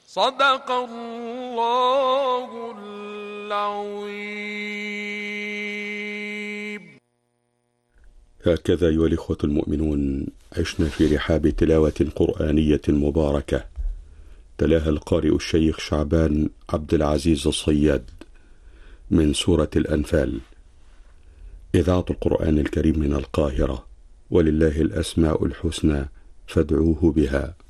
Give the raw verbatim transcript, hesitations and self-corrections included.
صدق الله العظيم. هكذا أيها الإخوة المؤمنون عشنا في رحاب تلاوة قرآنية مباركة تلاها القارئ الشيخ شعبان عبد العزيز الصياد من سورة الأنفال، إذاعة القرآن الكريم من القاهرة، ولله الأسماء الحسنى فادعوه بها.